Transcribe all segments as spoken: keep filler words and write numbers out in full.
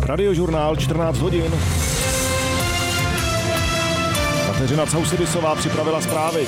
Radiožurnál čtrnáct hodin. Kateřina Causibisová připravila zprávy.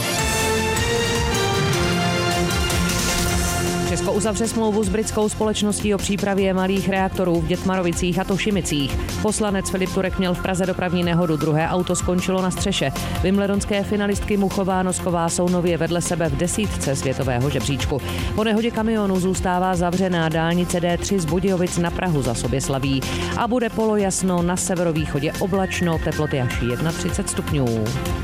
Česko uzavře smlouvu s britskou společností o přípravě malých reaktorů v Dětmarovicích a Tošimicích. Poslanec Filip Turek měl v Praze dopravní nehodu, druhé auto skončilo na střeše. Wimbledonské finalistky Muchová Nosková jsou nově vedle sebe v desítce světového žebříčku. Po nehodě kamionu zůstává zavřená dálnice D tři z Budějovic na Prahu za Soběslaví. A bude polojasno, na severovýchodě oblačno, teploty až třicet jedna stupňů.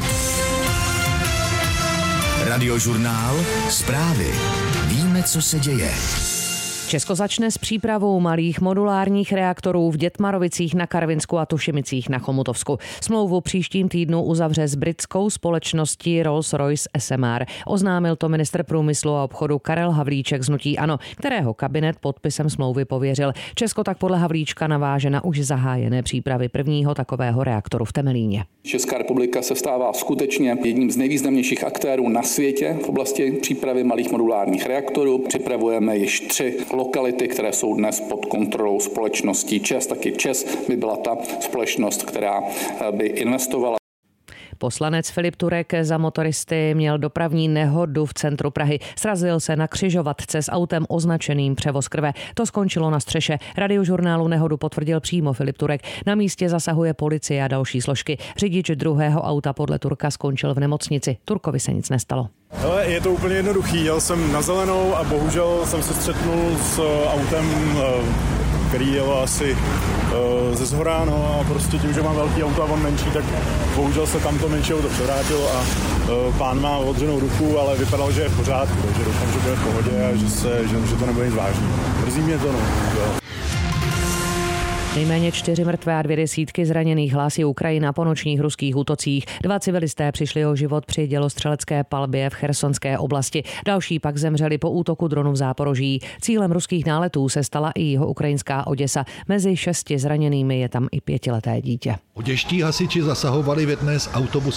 Radiožurnál zprávy. Víme, co se děje. Česko začne s přípravou malých modulárních reaktorů v Dětmarovicích na Karvinsku a Tušimicích na Chomutovsku. Smlouvu příštím týdnu uzavře s britskou společností Rolls-Royce S M R. Oznámil to ministr průmyslu a obchodu Karel Havlíček z hnutí ANO, kterého kabinet podpisem smlouvy pověřil. Česko tak podle Havlíčka naváže na už zahájené přípravy prvního takového reaktoru v Temelíně. Česká republika se stává skutečně jedním z nejvýznamnějších aktérů na světě v oblasti přípravy malých modulárních reaktorů. Připravujeme již tři lokality, které jsou dnes pod kontrolou společností ČEZ. Taky ČEZ by byla ta společnost, která by investovala. Poslanec Filip Turek za motoristy měl dopravní nehodu v centru Prahy. Srazil se na křižovatce s autem označeným převoz krve. To skončilo na střeše. Radiožurnálu nehodu potvrdil přímo Filip Turek. Na místě zasahuje policie a další složky. Řidič druhého auta podle Turka skončil v nemocnici. Turkovi se nic nestalo. Ale je to úplně jednoduchý. Jel jsem na zelenou a bohužel jsem se střetnul s autem, který jelo asi ze zhora, no a prostě tím, že mám velký auto a on menší, tak bohužel se tam to menší auto převrátilo a pán má odřenou ruku, ale vypadal, že je v pořádku, takže doufám, že bude v pohodě a že, se, že, že to nebude nic vážného. Mrzí mě to, no. Jo. Nejméně čtyři mrtvé a dvě desítky zraněných hlásí Ukrajina po nočních ruských útocích. Dva civilisté přišli o život při dělostřelecké palbě v Chersonské oblasti. Další pak zemřeli po útoku dronu v Záporoží. Cílem ruských náletů se stala i jihoukrájinská Oděsa. Mezi šesti zraněnými je tam i pětileté dítě. Oděští hasiči zasahovali v jedné z autobusů